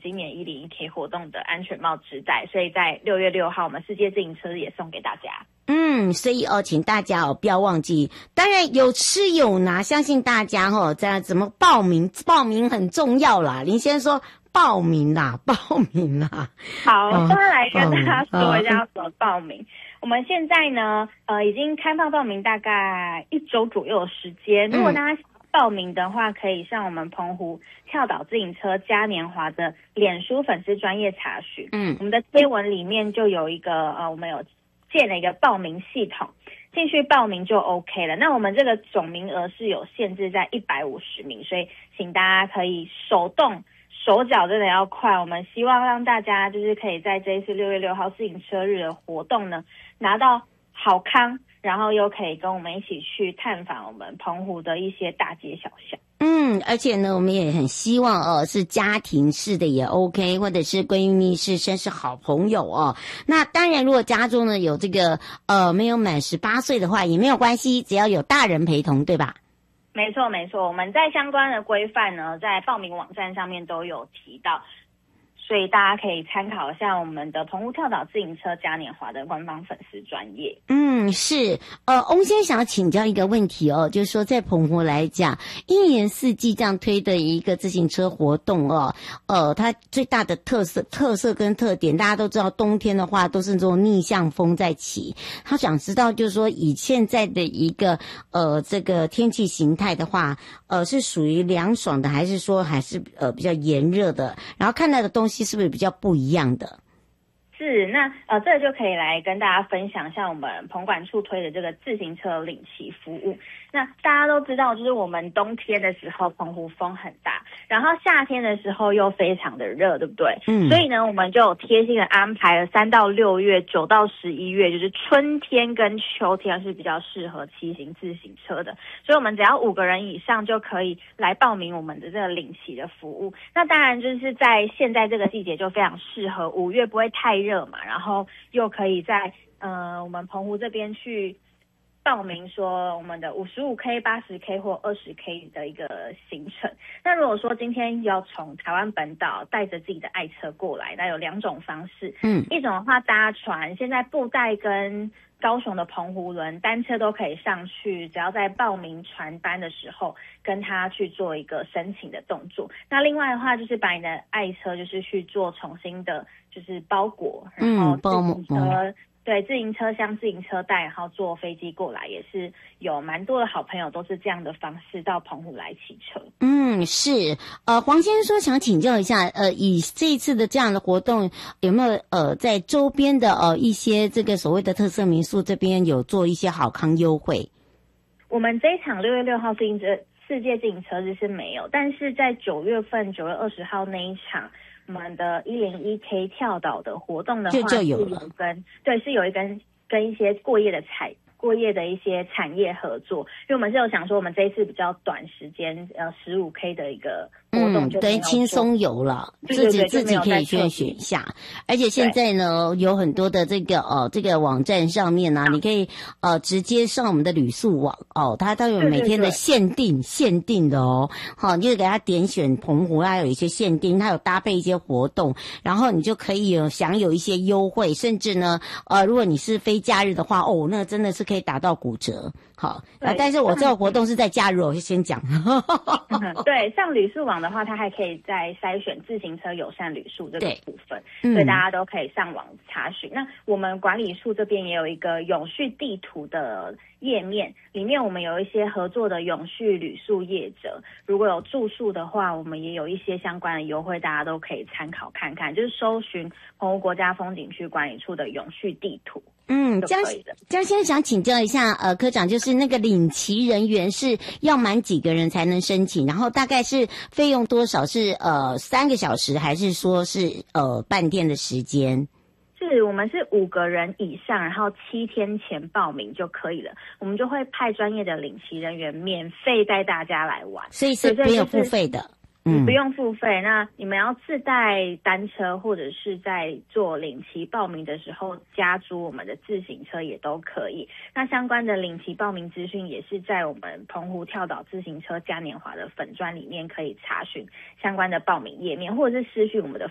今年101K 活动的安全帽织带，所以在6月6号我们世界自行车日也送给大家。 所以请大家不要忘记，当然有吃有拿，相信大家这样怎么报名很重要啦。林先生说报名啦。 好，现在来跟大家说一下怎么报名。我们现在呢已经开放报名大概1周左右的时间，如果大家想报名的话，可以上我们澎湖跳岛自行车嘉年华的脸书粉丝专页查询。我们的贴文里面就有一个我们有建了一个报名系统，进去报名就 OK 了。那我们这个总名额是有限制在150名，所以请大家可以手脚真的要快。我们希望让大家就是可以在这一次6月6号自行车日的活动呢，拿到好康，然后又可以跟我们一起去探访我们澎湖的一些大街小巷。 而且呢，我们也很希望是家庭式的也 OK， 或者是闺蜜式，甚至好朋友那当然，如果家中呢有这个没有满18岁的话也没有关系，只要有大人陪同，对吧？ 没错，我们在相关的规范呢，在报名网站上面都有提到，所以大家可以参考一下我们的澎湖跳岛自行车嘉年华的官方粉丝专页。 是。翁先生想要请教一个问题就是说在澎湖来讲，一年四季这样推的一个自行车活动它最大的特色跟特点，大家都知道冬天的话都是这种逆向风在起。他想知道就是说以现在的一个这个天气形态的话，是属于凉爽的，还是说还是比较炎热的？然后看到的东西是不是比较不一样的？ 是，那这个就可以来跟大家分享一下我们澎管处推的这个自行车领骑服务。那大家都知道，就是我们冬天的时候澎湖风很大，然后夏天的时候又非常的热，对不对？所以呢，我们就有贴心的安排了3到6月、9到11月，就是春天跟秋天是比较适合骑行自行车的。所以我们只要5个人以上就可以来报名我们的这个领骑的服务。那当然就是在现在这个季节就非常适合，5月不会太热嘛，然后又可以在我们澎湖这边去报名说我们的55K、80K 或20K 的一个行程。那如果说今天要从台湾本岛带着自己的爱车过来，那有2种方式。一种的话搭船，现在布袋跟高雄的澎湖轮单车都可以上去，只要在报名船班的时候跟他去做一个申请的动作。那另外的话就是把你的爱车就是去做重新的就是包裹，然后自行车厢、自行车带，然后坐飞机过来，也是有蛮多的好朋友都是这样的方式到澎湖来骑车。 是。黄先生说想请教一下，以这一次的这样的活动，有没有在周边的一些这个所谓的特色民宿这边有做一些好康优惠？ 我们这一场6月6号世界自行车日是没有，但是在9月20号那一场。我们的101K 跳岛的活动的话就有了， 是有跟一些过夜的一些产业合作，因为我们是有想说我们这一次比较短时间15K 的一个活动就对，轻松游了，自己可以去选一下。而且现在呢有很多的这个网站上面呢，你可以直接上我们的旅宿网它都有每天的限定的好，你就给它点选澎湖，它有一些限定，它有搭配一些活动，然后你就可以享有一些优惠，甚至呢如果你是非假日的话那真的是可以打到骨折。好，但是我这个活动是在假日，我就先讲。 对，上旅宿网的话，它还可以再筛选自行车友善旅宿这个部分，所以大家都可以上网查询。那我们管理处这边也有一个永续地图的页面，里面我们有一些合作的永续旅宿业者，如果有住宿的话，我们也有一些相关的优惠，大家都可以参考看看，就是搜寻澎湖国家风景区管理处的永续地图。 江先生想请教一下科长，就是那个领骑人员是要满几个人才能申请，然后大概是费用多少，是3个小时还是说是半天的时间？ 是我们是5个人以上，然后7天前报名就可以了，我们就会派专业的领骑人员免费带大家来玩， 所以是没有付费的。 不用付费，那你们要自带单车或者是在做领骑报名的时候加租我们的自行车也都可以。那相关的领骑报名资讯也是在我们澎湖跳岛自行车嘉年华的粉专里面可以查询相关的报名页面，或者是私讯我们的